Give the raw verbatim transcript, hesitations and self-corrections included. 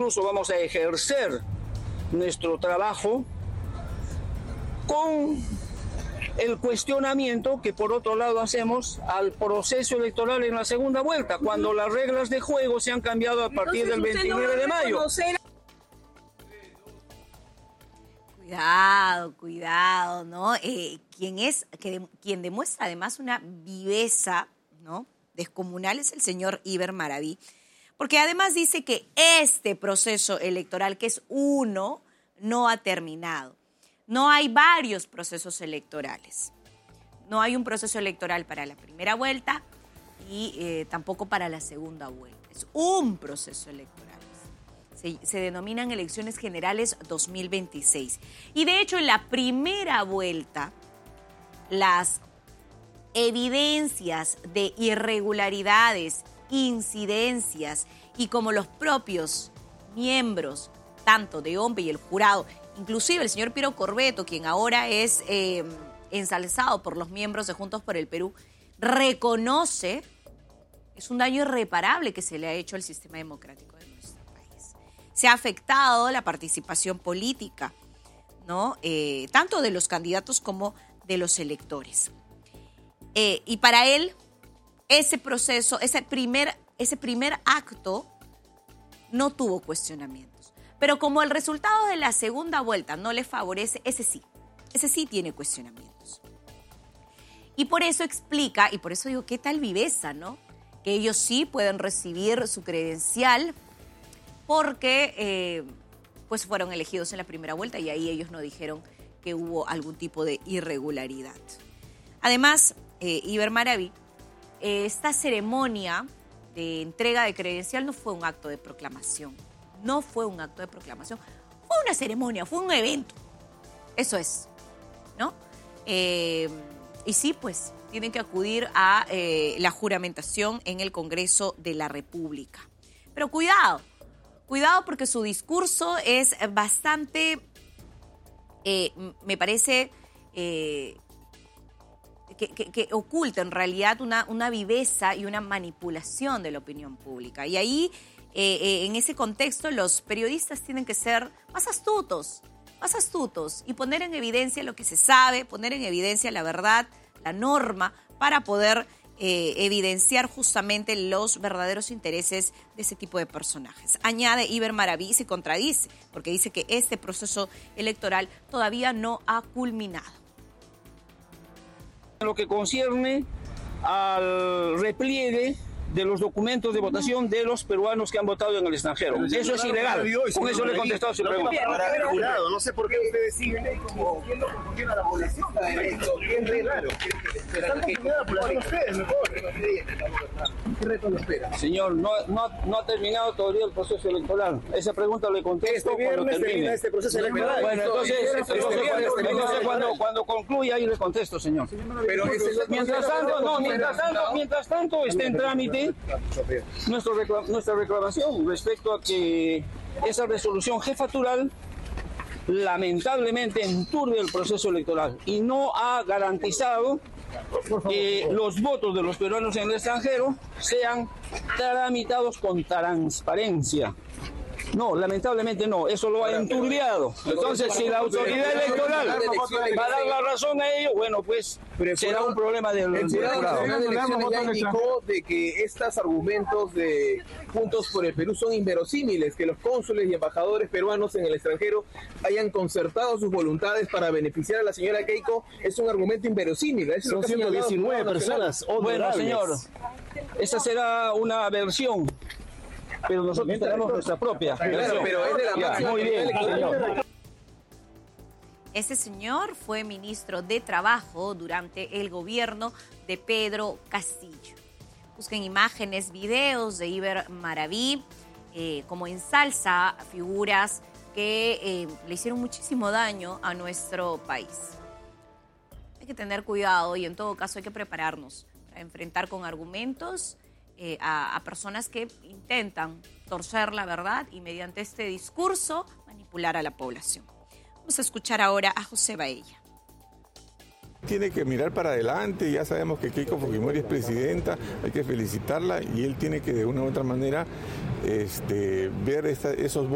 incluso vamos a ejercer nuestro trabajo con el cuestionamiento que por otro lado hacemos al proceso electoral en la segunda vuelta, cuando las reglas de juego se han cambiado a partir del veintinueve de mayo. Cuidado, cuidado, ¿no? Eh, quien es, que, quien demuestra además una viveza, ¿no?, descomunal es el señor Iber Maraví, porque además dice que este proceso electoral, que es uno, no ha terminado. No hay varios procesos electorales. No hay un proceso electoral para la primera vuelta y eh, tampoco para la segunda vuelta. Es un proceso electoral. Se, se denominan elecciones generales dos mil veintiséis. Y de hecho, en la primera vuelta, las evidencias de irregularidades, incidencias, y como los propios miembros, tanto de O M P E y el jurado, inclusive el señor Piero Corbeto, quien ahora es eh, ensalzado por los miembros de Juntos por el Perú, reconoce, es un daño irreparable que se le ha hecho al sistema democrático de nuestro país. Se ha afectado la participación política, ¿no? Eh, tanto de los candidatos como de los electores. Eh, y para él, ese proceso, ese primer, ese primer acto no tuvo cuestionamientos. Pero como el resultado de la segunda vuelta no le favorece, ese sí, ese sí tiene cuestionamientos. Y por eso explica, y por eso digo, qué tal viveza, ¿no? Que ellos sí pueden recibir su credencial porque eh, pues fueron elegidos en la primera vuelta y ahí ellos no dijeron que hubo algún tipo de irregularidad. Además, eh, Iber Maraví, eh, esta ceremonia de entrega de credencial no fue un acto de proclamación. No fue un acto de proclamación. Fue una ceremonia, fue un evento. Eso es, ¿no? Eh, y sí, pues, tienen que acudir a eh, la juramentación en el Congreso de la República. Pero cuidado, cuidado porque su discurso es bastante, eh, me parece, eh, que, que, que oculta en realidad una, una viveza y una manipulación de la opinión pública. Y ahí, eh, eh, en ese contexto, los periodistas tienen que ser más astutos, más astutos y poner en evidencia lo que se sabe, poner en evidencia la verdad, la norma, para poder eh, evidenciar justamente los verdaderos intereses de ese tipo de personajes. Añade Iber Maraví, se contradice, porque dice que este proceso electoral todavía no ha culminado. En lo que concierne al repliegue de los documentos de votación de los peruanos que han votado en el extranjero. Eso es ilegal. Con eso le he contestado a su pregunta. No sé por qué ustedes siguen como viendo por qué a la población. Bien raro. Están confundiendo a la población ustedes, mejor. ¿Qué reto nos espera? Señor, no, no, no ha terminado todavía el proceso electoral. Esa pregunta le contesto este cuando termine. Este proceso electoral. Bueno, entonces, entonces cuando, entonces cuando, cuando concluya ahí le contesto, señor. Pero mientras tanto, no, mientras tanto, mientras tanto está en trámite nuestro reclam- nuestra reclamación respecto a que esa resolución jefatural lamentablemente enturbia el proceso electoral y no ha garantizado que los votos de los peruanos en el extranjero sean tramitados con transparencia. No, lamentablemente no, eso lo ha enturbiado. Entonces, si la autoridad electoral va a dar la razón a ello, bueno, pues será un problema del jurado. La elección ya indicó de que estos argumentos de Juntos por el Perú son inverosímiles, que los cónsules y embajadores peruanos en el extranjero hayan concertado sus voluntades para beneficiar a la señora Keiko, es un argumento inverosímil. Son ciento diecinueve personas. Bueno, señor, esa será una versión, pero nosotros tenemos nuestra propia. Claro, pero es de la ya, máxima muy bien, señor. Ese señor fue ministro de Trabajo durante el gobierno de Pedro Castillo. Busquen imágenes, videos de Iber Maraví, eh, como ensalza a figuras que eh, le hicieron muchísimo daño a nuestro país. Hay que tener cuidado y en todo caso hay que prepararnos para enfrentar con argumentos eh, a, a personas que intentan torcer la verdad y mediante este discurso manipular a la población. Vamos a escuchar ahora a José Baella. Tiene que mirar para adelante, ya sabemos que Keiko Fujimori es presidenta, hay que felicitarla y él tiene que de una u otra manera este, ver esta, esos votos.